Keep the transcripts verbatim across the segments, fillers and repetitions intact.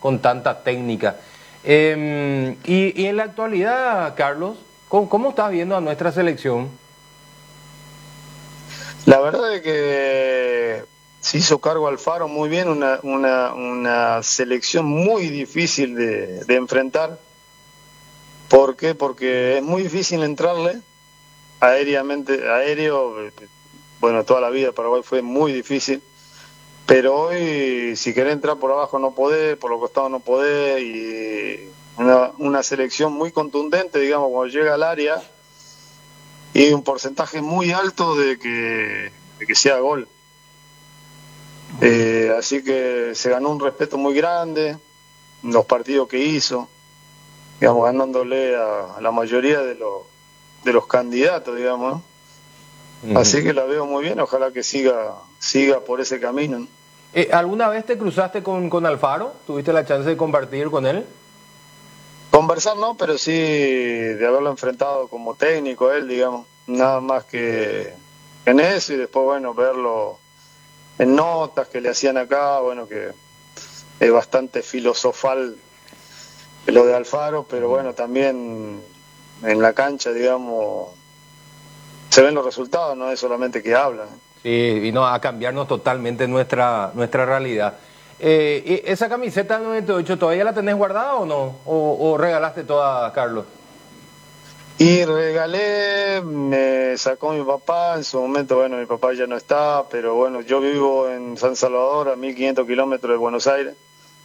con tanta técnica. Eh, y, y en la actualidad, Carlos, ¿cómo, cómo estás viendo a nuestra selección? La verdad es que se hizo cargo Alfaro muy bien, una, una, una selección muy difícil de, de enfrentar. ¿Por qué? Porque es muy difícil entrarle aéreamente, aéreo, bueno, toda la vida Paraguay fue muy difícil, pero hoy si querés entrar por abajo no podés, por los costados no podés, y una, una selección muy contundente, digamos, cuando llega al área, y un porcentaje muy alto de que, de que sea gol. Eh, así que se ganó un respeto muy grande en los partidos que hizo, digamos, ganándole a, a la mayoría de los de los candidatos, digamos, ¿no? Uh-huh. Así que la veo muy bien, ojalá que siga siga por ese camino, ¿no? Eh, ¿Alguna vez te cruzaste con, con Alfaro? ¿Tuviste la chance de compartir con él? Conversar no, pero sí de haberlo enfrentado como técnico él, digamos, nada más que en eso, y después, bueno, verlo en notas que le hacían acá, bueno, que es bastante filosofal lo de Alfaro, pero bueno, también en la cancha, digamos, se ven los resultados, no es solamente que hablan. Sí, vino a cambiarnos totalmente nuestra nuestra realidad. Eh, ¿Esa camiseta noventa y ocho todavía la tenés guardada o no? ¿O, o regalaste toda, Carlos? Y regalé, me sacó mi papá, en su momento, bueno, mi papá ya no está, pero bueno, yo vivo en San Salvador, a mil quinientos kilómetros de Buenos Aires,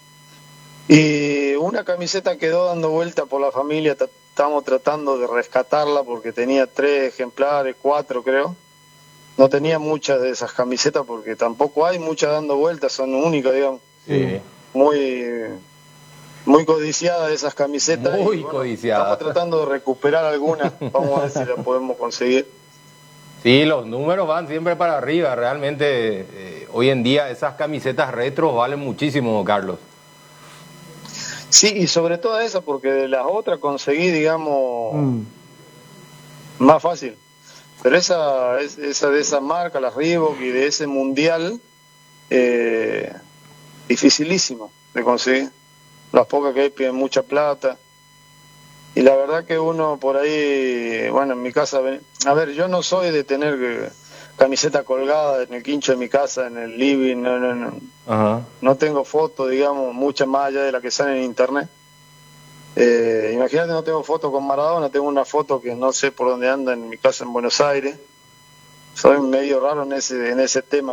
y una camiseta quedó dando vuelta por la familia, estamos tratando de rescatarla porque tenía tres ejemplares, cuatro creo. No tenía muchas de esas camisetas porque tampoco hay muchas dando vueltas, son únicas, digamos. Sí. Muy, muy codiciadas esas camisetas. Muy y, bueno, codiciadas. Estamos tratando de recuperar algunas, vamos a ver si las podemos conseguir. Sí, los números van siempre para arriba, realmente eh, hoy en día esas camisetas retro valen muchísimo, Carlos. Sí, y sobre todo esa, porque de las otras conseguí, digamos, mm. más fácil. Pero esa, esa de esa marca, las Reebok y de ese mundial, eh, dificilísimo de conseguir. Las pocas que hay piden mucha plata. Y la verdad que uno por ahí, bueno, en mi casa, a ver, yo no soy de tener camiseta colgada en el quincho de mi casa, en el living, no, no, no. Uh-huh. No tengo fotos, digamos, muchas más allá de las que salen en internet. Eh, imagínate, no tengo foto con Maradona, tengo una foto que no sé por dónde anda en mi casa en Buenos Aires. Soy medio raro en ese en ese tema.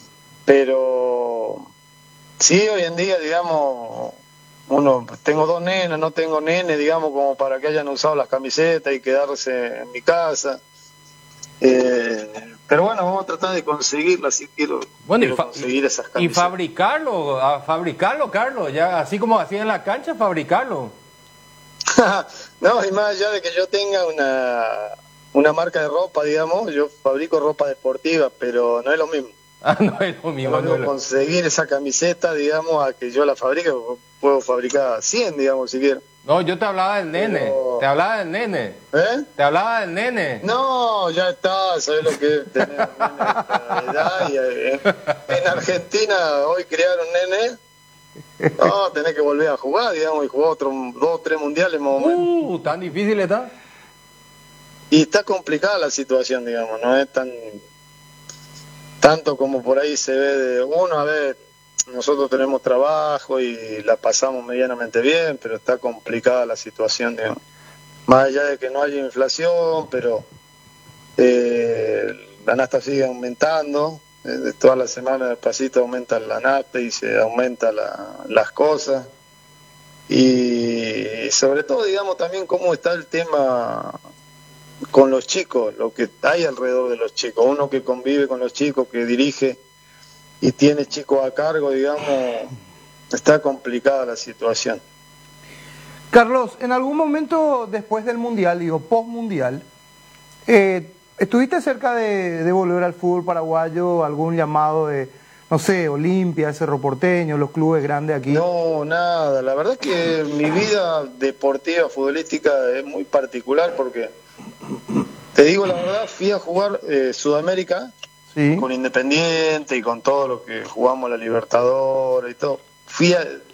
Pero sí, hoy en día, digamos, uno tengo dos nenas, no tengo nenes, digamos, como para que hayan usado las camisetas y quedarse en mi casa. Eh, pero bueno, vamos a tratar de conseguirlas, si quiero, bueno, quiero y fa- conseguir esas camisetas. Y fabricarlo, a fabricarlo, Carlos, ya así como hacían en la cancha, fabricarlo. No, y más allá de que yo tenga una, una marca de ropa, digamos, yo fabrico ropa deportiva, pero no es lo mismo. Ah, no es lo mismo. No, no lo... conseguir esa camiseta, digamos, a que yo la fabrique, puedo fabricar cien, digamos, si quiero. No, yo te hablaba del nene, pero... te hablaba del nene. ¿Eh? Te hablaba del nene. No, ya está, sabes lo que es tener un nene de esta edad. Y, eh, en Argentina hoy crearon nene. No, tenés que volver a jugar, digamos, y jugar otro, dos, tres mundiales más o menos. Uh, tan difícil está. Y está complicada la situación, digamos, no es tan tanto como por ahí se ve de uno. A ver, nosotros tenemos trabajo y la pasamos medianamente bien, pero está complicada la situación, digamos. Más allá de que no haya inflación, pero eh, la nafta sigue aumentando. De todas las semanas despacito aumenta la nafta y se aumenta la, las cosas. Y sobre todo, digamos, también cómo está el tema con los chicos, lo que hay alrededor de los chicos. Uno que convive con los chicos, que dirige y tiene chicos a cargo, digamos, está complicada la situación. Carlos, en algún momento después del Mundial, digo, post-Mundial, eh, ¿estuviste cerca de, de volver al fútbol paraguayo, algún llamado de, no sé, Olimpia, Cerro Porteño, los clubes grandes aquí? No, nada. La verdad es que mi vida deportiva, futbolística, es muy particular porque, te digo la verdad, fui a jugar eh, Sudamérica, ¿sí?, con Independiente y con todo lo que jugamos la Libertadores y todo. Fui a,